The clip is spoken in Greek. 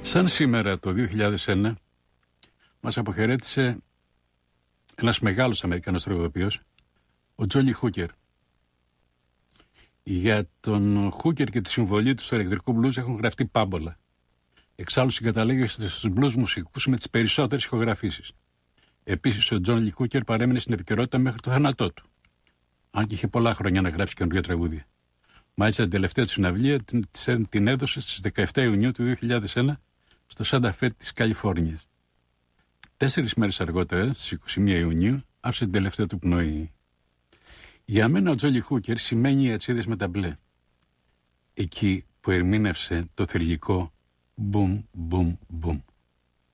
Σαν σήμερα το 2001 μας αποχαιρέτησε ένας μεγάλος Αμερικανός τραγουδοποιός, ο Τζόλι Χούκερ. Για τον Χούκερ και τη συμβολή του στο ηλεκτρικό μπλουζ έχουν γραφτεί πάμπολα. Εξάλλου συγκαταλέγεται στους μπλουζ μουσικούς με τις περισσότερες ηχογραφήσεις. Επίσης, ο Τζόλι Χούκερ παρέμεινε στην επικαιρότητα μέχρι το θάνατό του. Αν και είχε πολλά χρόνια να γράψει καινούργια τραγούδια. Μάλιστα, την τελευταία του συναυλία την έδωσε στις 17 Ιουνίου του 2001 στο Σάντα Φέ της Καλιφόρνιας. 4 μέρες αργότερα, στις 21 Ιουνίου, άφησε την τελευταία του πνοή. Για μένα ο Τζόλι Χούκερ σημαίνει οι ατσίδες με τα μπλε. Εκεί που ερμήνευσε το θρυλικό μπουμ μπουμ μπουμ.